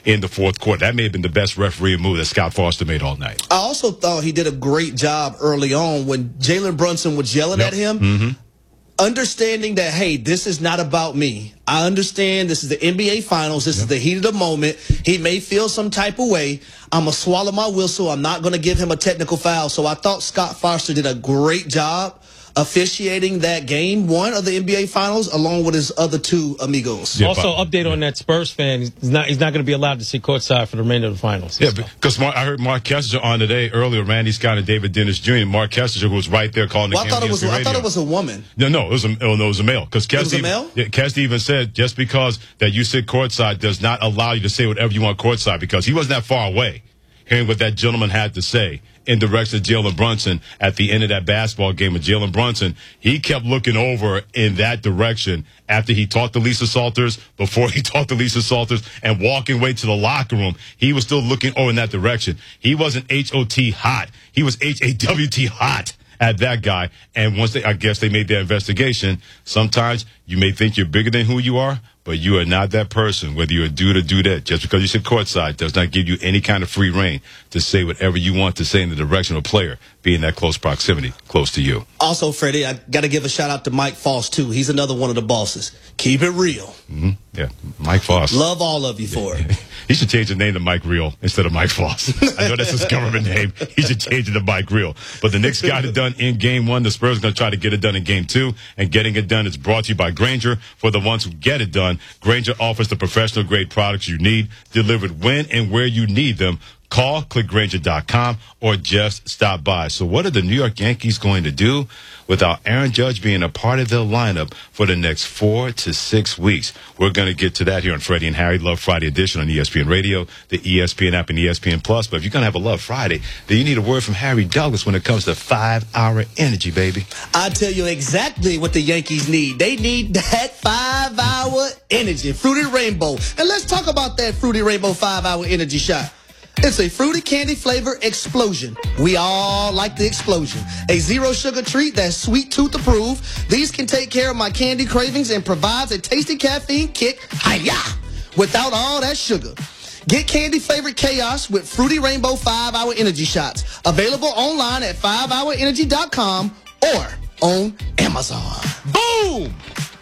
in the fourth quarter. That may have been the best referee move that Scott Foster made all night. I also thought he did a great job early on when Jalen Brunson was yelling at him. Understanding that, hey, this is not about me. I understand this is the NBA Finals. This is the heat of the moment. He may feel some type of way. I'm going to swallow my whistle. I'm not going to give him a technical foul. So I thought Scott Foster did a great job officiating that game one of the NBA Finals along with his other two amigos. Yeah, also, update on that Spurs fan. He's not going to be allowed to sit courtside for the remainder of the Finals. Yeah, because I heard Mark Kessinger on today earlier, Randy Scott and David Dennis Jr. Mark Kessinger, who was right there calling the game. I thought it was a woman. No, it was a male. Because Kessinger even said just because that you sit courtside does not allow you to say whatever you want courtside, because he wasn't that far away hearing what that gentleman had to say in direction of Jalen Brunson at the end of that basketball game. With Jalen Brunson, he kept looking over in that direction after he talked to Lisa Salters, before he talked to Lisa Salters, and walking way to the locker room. He was still looking over in that direction. He wasn't H-O-T hot. He was H-A-W-T hot at that guy. And once I guess they made their investigation, sometimes you may think you're bigger than who you are, but you are not that person. Whether you're a dude or dudette, just because you sit courtside does not give you any kind of free reign to say whatever you want to say in the direction of a player being that close proximity, close to you. Also, Freddie, I got to give a shout out to Mike Foss, too. He's another one of the bosses. Keep it real. Yeah, Mike Foss. Love all of you for it. He should change the name to Mike Real instead of Mike Foss. I know that's his government name. He should change it to Mike Real. But the Knicks got it done in game one. The Spurs are going to try to get it done in game two. And getting it done is brought to you by Grainger. For the ones who get it done, Grainger offers the professional-grade products you need, delivered when and where you need them. Call, click Grainger.com, or just stop by. So what are the New York Yankees going to do without Aaron Judge being a part of their lineup for the next 4 to 6 weeks? We're going to get to that here on Freddie and Harry Love Friday edition on ESPN Radio, the ESPN app, and ESPN Plus. But if you're going to have a Love Friday, then you need a word from Harry Douglas when it comes to 5-hour energy, baby. I tell you exactly what the Yankees need. They need that 5-hour energy, Fruity Rainbow. And let's talk about that Fruity Rainbow 5-hour energy shot. It's a fruity candy flavor explosion. We all like the explosion. A zero sugar treat that's sweet tooth approved. These can take care of my candy cravings and provides a tasty caffeine kick. Hi-ya! Without all that sugar. Get candy flavored chaos with Fruity Rainbow 5-hour energy shots. Available online at 5hourenergy.com or on Amazon. Boom!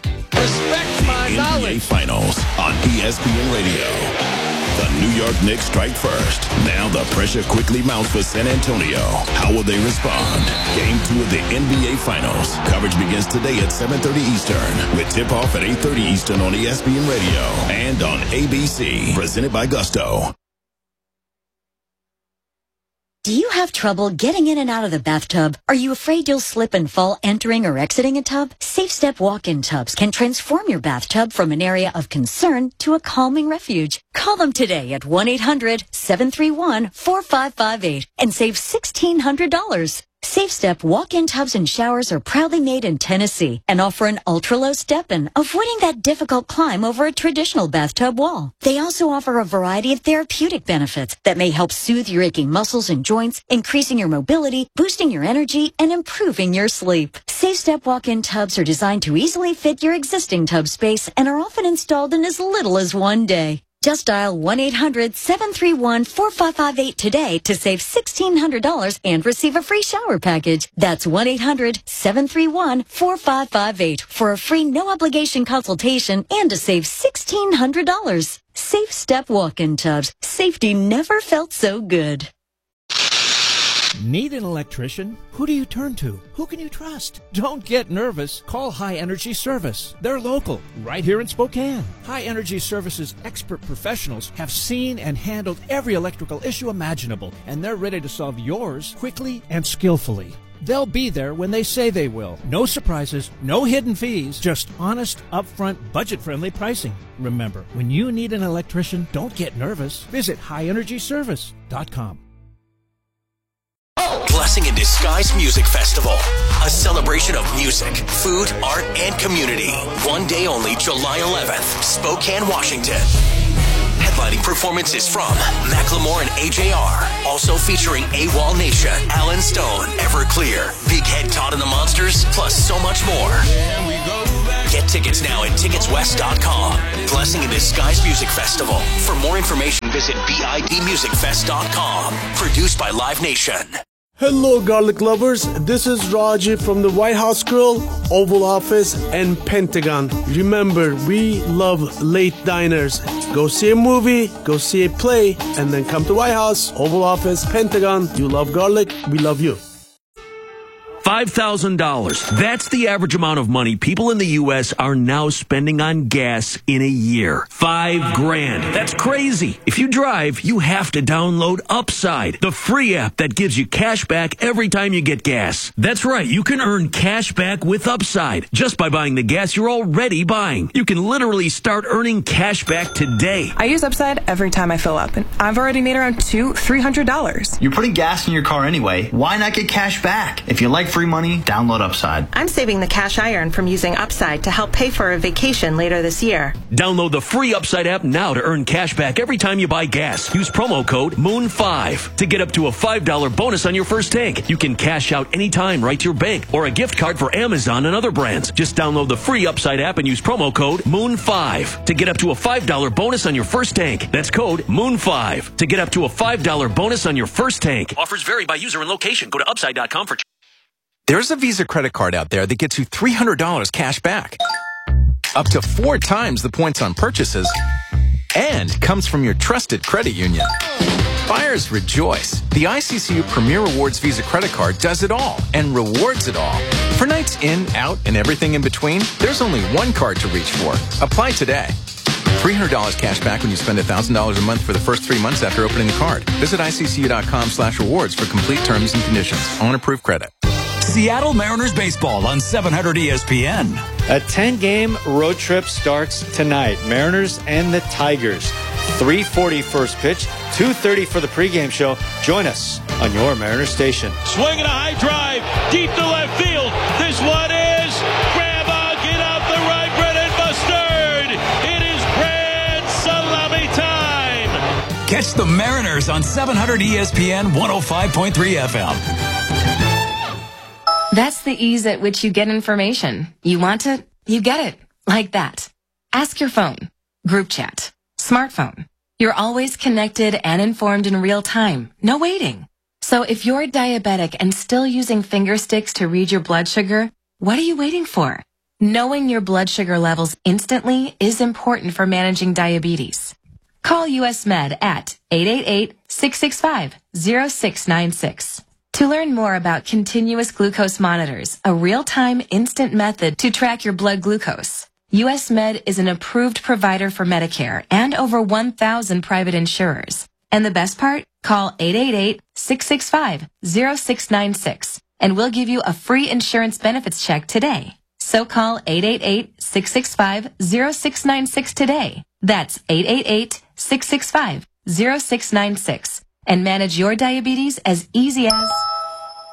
Respect my knowledge. NBA Finals on ESPN Radio. The New York Knicks strike first. Now the pressure quickly mounts for San Antonio. How will they respond? Game 2 of the NBA Finals. Coverage begins today at 7:30 Eastern with tip-off at 8:30 Eastern on ESPN Radio and on ABC. Presented by Gusto. Do you have trouble getting in and out of the bathtub? Are you afraid you'll slip and fall entering or exiting a tub? SafeStep walk-in tubs can transform your bathtub from an area of concern to a calming refuge. Call them today at 1-800-731-4558 and save $1,600. SafeStep walk-in tubs and showers are proudly made in Tennessee and offer an ultra-low step-in, avoiding that difficult climb over a traditional bathtub wall. They also offer a variety of therapeutic benefits that may help soothe your aching muscles and joints, increasing your mobility, boosting your energy, and improving your sleep. SafeStep walk-in tubs are designed to easily fit your existing tub space and are often installed in as little as 1 day. Just dial 1-800-731-4558 today to save $1,600 and receive a free shower package. That's 1-800-731-4558 for a free no-obligation consultation and to save $1,600. SafeStep walk-in tubs. Safety never felt so good. Need an electrician? Who do you turn to? Who can you trust? Don't get nervous. Call High Energy Service. They're local, right here in Spokane. High Energy Service's expert professionals have seen and handled every electrical issue imaginable, and they're ready to solve yours quickly and skillfully. They'll be there when they say they will. No surprises, no hidden fees, just honest, upfront, budget-friendly pricing. Remember, when you need an electrician, don't get nervous. Visit highenergyservice.com. Blessing in Disguise Music Festival, a celebration of music, food, art, and community. 1 day only, July 11th, Spokane, Washington. Headlining performances from Macklemore and AJR, also featuring AWOL Nation, Alan Stone, Everclear, Big Head Todd and the Monsters, plus so much more. Get tickets now at ticketswest.com. Blessing in Disguise Music Festival. For more information, visit BIDmusicFest.com. Produced by Live Nation. Hello, garlic lovers. This is Raji from the White House Grill, Oval Office, and Pentagon. Remember, we love late diners. Go see a movie, go see a play, and then come to White House, Oval Office, Pentagon. You love garlic, we love you. $5,000. That's the average amount of money people in the U.S. are now spending on gas in a year. $5,000. That's crazy. If you drive, you have to download Upside, the free app that gives you cash back every time you get gas. That's right. You can earn cash back with Upside just by buying the gas you're already buying. You can literally start earning cash back today. I use Upside every time I fill up, and I've already made around $300. You're putting gas in your car anyway. Why not get cash back? If you like free money, download Upside. I'm saving the cash I earn from using Upside to help pay for a vacation later this year. Download the free Upside app now to earn cash back every time you buy gas. Use promo code MOON5 to get up to a $5 bonus on your first tank. You can cash out anytime right to your bank or a gift card for Amazon and other brands. Just download the free Upside app and use promo code MOON5 to get up to a $5 bonus on your first tank. That's code MOON5 to get up to a $5 bonus on your first tank. Offers vary by user and location. Go to Upside.com for... There's a Visa credit card out there that gets you $300 cash back, up to 4 times the points on purchases, and comes from your trusted credit union. Buyers rejoice. The ICCU Premier Rewards Visa credit card does it all and rewards it all. For nights in, out, and everything in between, there's only one card to reach for. Apply today. $300 cash back when you spend $1,000 a month for the first 3 months after opening the card. Visit ICCU.com/rewards for complete terms and conditions. On approved credit. Seattle Mariners baseball on 700 ESPN. A 10-game road trip starts tonight. Mariners and the Tigers. 3:40 first pitch, 2:30 for the pregame show. Join us on your Mariners station. Swinging a high drive deep to left field. This one is grandma, get out the right, Brennan Mustard. It is grand salami time. Catch the Mariners on 700 ESPN 105.3 FM. That's the ease at which you get information. You want it, you get it. Like that. Ask your phone. Group chat. Smartphone. You're always connected and informed in real time. No waiting. So if you're diabetic and still using finger sticks to read your blood sugar, what are you waiting for? Knowing your blood sugar levels instantly is important for managing diabetes. Call US Med at 888-665-0696. To learn more about continuous glucose monitors, a real-time instant method to track your blood glucose, US Med is an approved provider for Medicare and over 1,000 private insurers. And the best part? Call 888-665-0696 and we'll give you a free insurance benefits check today. So call 888-665-0696 today. That's 888-665-0696 and manage your diabetes as easy as